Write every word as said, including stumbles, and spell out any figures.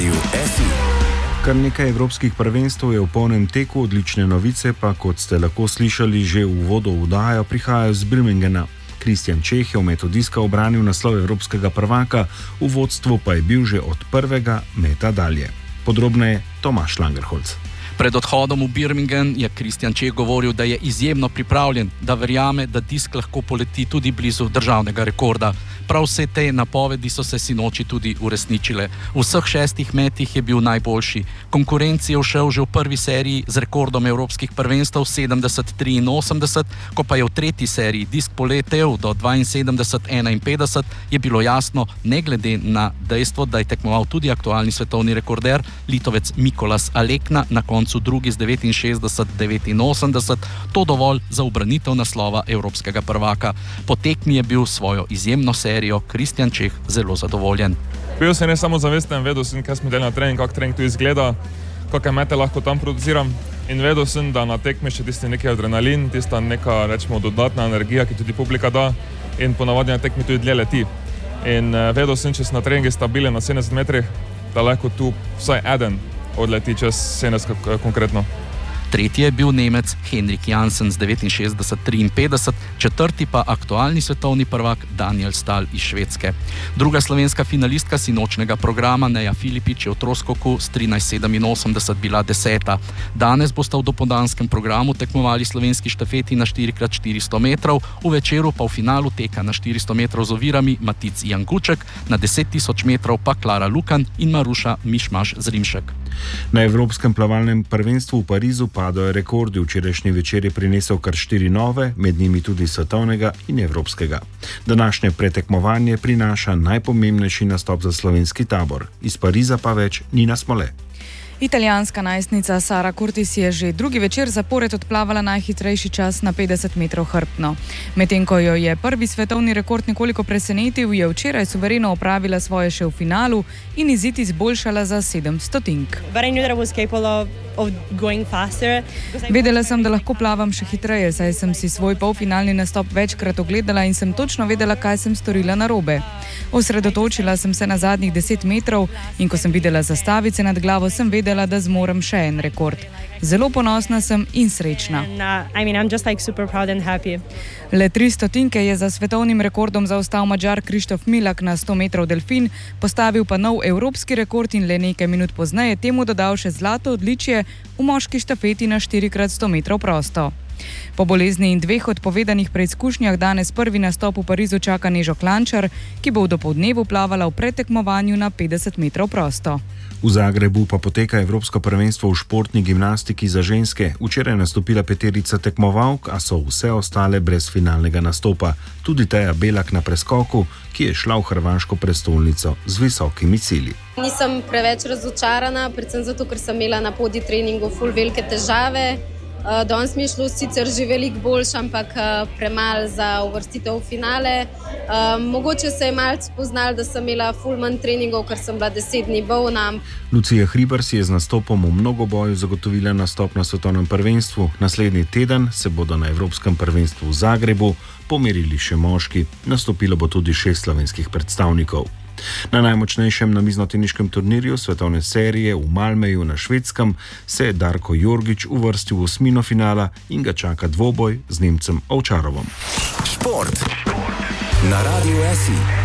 Radiu F I. Kar nekaj evropskih prvenstv je v polnem teku, odlične novice pa, kot ste lahko slišali že v uvodu v oddajo, prihajajo z Birminghama. Kristjan Čeh je v metu diska obranil naslov evropskega prvaka, v vodstvu pa je bil že od prvega meta dalje. Podrobneje Tomaž Langerholz. Pred odhodom v Birmingham je Kristjan Čeh govoril, da je izjemno pripravljen, da verjame, da disk lahko poleti tudi blizu državnega rekorda. Prav vse te napovedi so se sinoči tudi uresničile. V vseh šestih metih je bil najboljši. Konkurenci je všel že v prvi seriji z rekordom evropskih prvenstev sedemdeset triinosemdeset, ko pa je v tretji seriji disk poletel do dvainsedemdeset enainpetdeset, je bilo jasno, ne glede na dejstvo, da je tekmoval tudi aktualni svetovni rekorder, Litovec Mikolas Alekna, na koncu drugi z devetinšestdeset devetinosemdeset, to dovolj za ubranitev naslova evropskega prvaka. Po tekmi je bil svojo izjemno serijo Kristjan Čeh zelo zadovoljen. Bil sem ne samo zavesten, vedel sem, kaj smo delali na trening, kako trening tu izgleda, kakšne mete lahko tam produciram, in vedel sem, da na tekmi še tisti neki adrenalin, tista neka, rečemo, dodatna energija, ki tudi publika da, in ponavadi na tekmi tudi dlje leti. In uh, vedel sem, če sem na treningi stabilen na sedemdeset metrih, da lahko tu vsaj eden odleti čez sedemdeset konkretno. Tretji je bil Nemec Henrik Jansen z devetinšestdeset triinpetdeset, četrti pa aktualni svetovni prvak Daniel Stahl iz Švedske. Druga slovenska finalistka sinočnega programa Neja Filipič je v troskoku s trinajst sedeminosemdeset bila deseta. Danes bosta v dopoldanskem programu tekmovali slovenski štafeti na štiri krat štiristo metrov, v večeru pa v finalu teka na štiristo metrov z ovirami Matic Jankuček, na deset tisoč metrov pa Klara Lukan in Maruša Mišmaš Zrimšek. Na Evropskem plavalnem prvenstvu v Parizu padajo rekordi. Včerajšnji večer je prinesel kar štiri nove, med njimi tudi svetovnega in evropskega. Današnje pretekmovanje prinaša najpomembnejši nastop za slovenski tabor. Iz Pariza pa več Nina Smole. Italijanska najstnica Sara Curtis je že drugi večer zapored odplavala najhitrejši čas na petdeset metrov hrbtno. Medtem ko jo je prvi svetovni rekord nekoliko presenetil, je včeraj suvereno opravila svoje še v finalu in izid izboljšala za sedem stotink. Vedela sem, da lahko plavam še hitreje, saj sem si svoj polfinalni nastop večkrat ogledala in sem točno vedela, kaj sem storila narobe. Osredotočila sem se na zadnjih deset metrov in ko sem videla zastavice nad glavo, sem vedela, da zmorem še en rekord. Zelo ponosna sem in srečna. And, uh, I mean, I'm just like super proud and happy. Le tri stotinke je za svetovnim rekordom zaostal Madžar Krištof Milak na sto metrov delfin, postavil pa nov evropski rekord in le nekaj minut pozneje temu dodal še zlato odličje v moški štafeti na štiri krat sto metrov prosto. Po bolezni in dveh odpovedanih preizkušnjah danes prvi nastop v Parizu čaka Nežo Klančar, ki bo v dopoldnevu plavala v pretekmovanju na petdeset metrov prosto. V Zagrebu pa poteka Evropsko prvenstvo v športni gimnastiki za ženske. Včeraj je nastopila peterica tekmovalk, a so vse ostale brez finalnega nastopa. Tudi Teja Belak na preskoku, ki je šla v hrvaško prestolnico z visokimi cilji. Nisem preveč razočarana, predvsem zato, ker sem imela na podi treningu ful velike težave. Uh, danes mi je šlo sicer že veliko boljše, ampak uh, premalo za uvrstitev v finale. Uh, mogoče se je malce spoznalo, da sem imela ful manj treningov, ker sem bila deset dni bolna. Lucija Hribar si je z nastopom v mnogoboju zagotovila nastop na svetovnem prvenstvu. Naslednji teden se bodo na Evropskem prvenstvu v Zagrebu pomerili še moški. Nastopilo bo tudi šest slovenskih predstavnikov. Na najmočnejšem namiznoteniškem turnirju svetovne serije v Malmeju na Švedskem se je Darko Jorgič uvrstil v osmino finala in ga čaka dvoboj z Nemcem Ovčarovom. Šport na Radiu F I.